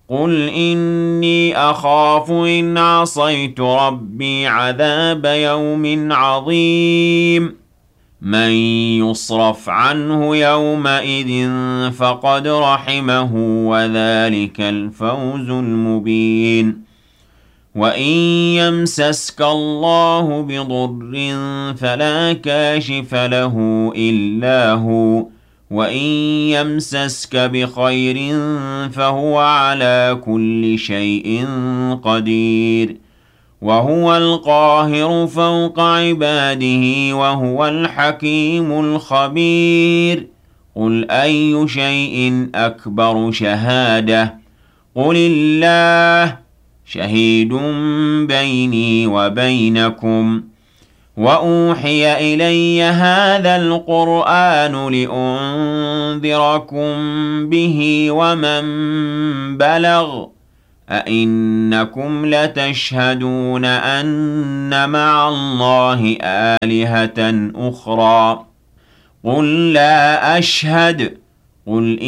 قُلْ إِنِّي أَخَافُ إِنْ عَصَيْتُ رَبِّي عَذَابَ يَوْمٍ عَظِيمٍ مَنْ يُصْرَفْ عَنْهُ يَوْمَئِذٍ فَقَدْ رَحِمَهُ وَذَلِكَ الْفَوْزُ الْمُبِينُ وَإِنْ يَمْسَسْكَ اللَّهُ بِضُرٍّ فَلَا كَاشِفَ لَهُ إِلَّا هُوَ وَإِنْ يَمْسَسْكَ بِخَيْرٍ فَهُوَ عَلَى كُلِّ شَيْءٍ قَدِيرٌ وَهُوَ الْقَاهِرُ فَوْقَ عِبَادِهِ وَهُوَ الْحَكِيمُ الْخَبِيرُ قُلْ أَيُّ شَيْءٍ أَكْبَرُ شَهَادَةً قُلِ اللَّهُ شَهِيدٌ بَيْنِي وَبَيْنَكُمْ وَأُوحِيَ إِلَيَّ هَذَا الْقُرْآنُ لِأُنذِرَكُم بِهِ وَمَن بَلَغَ أَئِنَّكُمْ لَتَشْهَدُونَ أَنَّ مَعَ اللَّهِ آلِهَةً أُخْرَىٰ قُل لَّا أَشْهَدُ قُلْ